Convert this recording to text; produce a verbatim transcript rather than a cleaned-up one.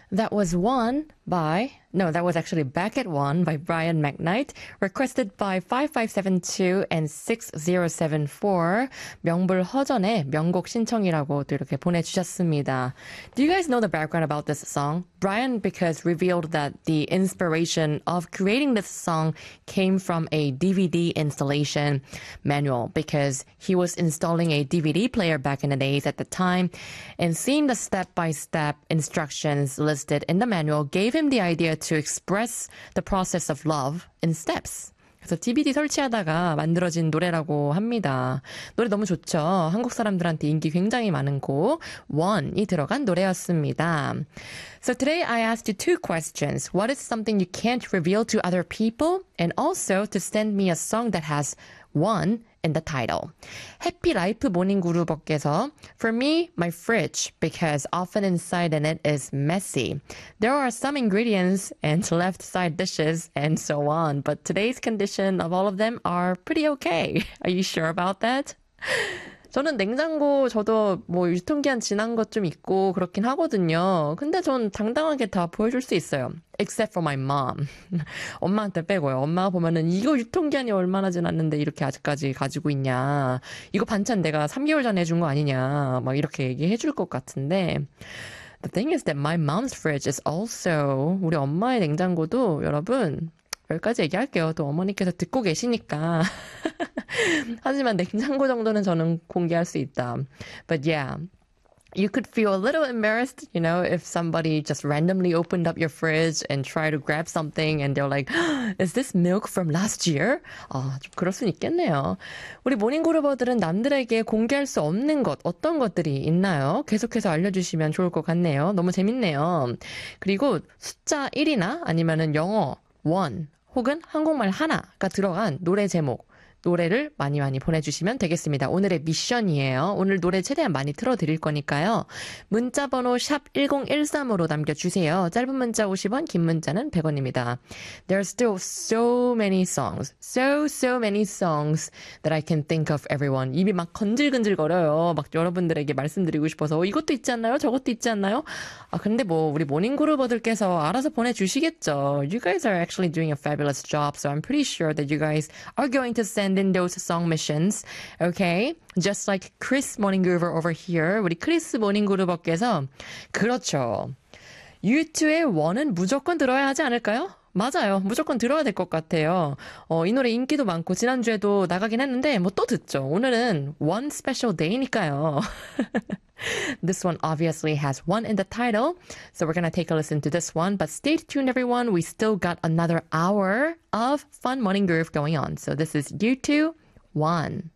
That was One by, no, that was actually Back at One by Brian McKnight, requested by five five seven two and six zero seven four. 명불 허전의 명곡 신청이라고 또 이렇게 보내주셨습니다. Do you guys know the background about this song? Brian, because revealed that the inspiration of creating this song came from a D V D installation manual because he was installing a D V D player back in the days at the time, and seeing the step-by-step instructions listed in the manual gave him the idea to express the process of love in steps. 그래서 디비디 설치하다가 만들어진 노래라고 합니다. 노래 너무 좋죠. 한국 사람들한테 인기 굉장히 많은 곡 One이 들어간 노래였습니다. So today I asked you two questions. What is something you can't reveal to other people? And also to send me a song that has One in the title. 해피라이프 모닝그루버께서 For me, my fridge, because often inside in it is messy. There are some ingredients and left side dishes and so on, but today's condition of all of them are pretty okay. Are you sure about that? 저는 냉장고 저도 뭐 유통기한 지난 것 좀 있고 그렇긴 하거든요. 근데 전 당당하게 다 보여줄 수 있어요. Except for my mom. 엄마한테 빼고요. 엄마가 보면은 이거 유통기한이 얼마나 지났는데 이렇게 아직까지 가지고 있냐. 이거 반찬 내가 삼 개월 전에 해준 거 아니냐. 막 이렇게 얘기해 줄 것 같은데. The thing is that my mom's fridge is also 우리 엄마의 냉장고도 여러분 여기까지 얘기할게요. 또 어머니께서 듣고 계시니까. 하지만 냉장고 정도는 저는 공개할 수 있다. But yeah, you could feel a little embarrassed, you know, if somebody just randomly opened up your fridge and tried to grab something and they're like, is this milk from last year? 아, 좀 그럴 수는 있겠네요. 우리 모닝그루버들은 남들에게 공개할 수 없는 것, 어떤 것들이 있나요? 계속해서 알려주시면 좋을 것 같네요. 너무 재밌네요. 그리고 숫자 일이나 아니면은 영어 one 혹은 한국말 하나가 들어간 노래 제목, 노래를 많이 많이 보내주시면 되겠습니다. 오늘의 미션이에요. 오늘 노래 최대한 많이 틀어드릴 거니까요. 문자번호 샵 일공일삼으로 남겨주세요. 짧은 문자 오십 원, 긴 문자는 백 원입니다. There are still so many songs, so so many songs that I can think of everyone. 입이 막 건질건질거려요. 막 여러분들에게 말씀드리고 싶어서 어, 이것도 있지 않나요? 저것도 있지 않나요? 아 근데 뭐 우리 모닝그루버들께서 알아서 보내주시겠죠. You guys are actually doing a fabulous job, so I'm pretty sure that you guys are going to send in those song missions, okay? Just like Chris 모닝그루버 over here. 우리 크리스 모닝그루버께서 그렇죠. 유투의 원은 무조건 들어야 하지 않을까요? 맞아요. 무조건 들어야 될 것 같아요. 어, 이 노래 인기도 많고 지난주에도 나가긴 했는데 뭐 또 듣죠. 오늘은 One Special Day니까요. This one obviously has one in the title, so we're gonna take a listen to this one. But stay tuned, everyone. We still got another hour of fun morning groove going on. So this is U two, One.